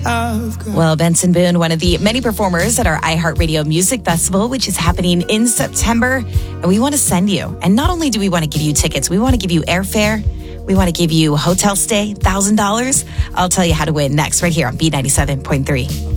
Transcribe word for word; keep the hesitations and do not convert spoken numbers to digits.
Well, Benson Boone, one of the many performers at our iHeartRadio Music Festival, which is happening in September. And we want to send you. And not only do we want to give you tickets, we want to give you airfare. We want to give you hotel stay, one thousand dollars. I'll tell you how to win next right here on B ninety-seven point three.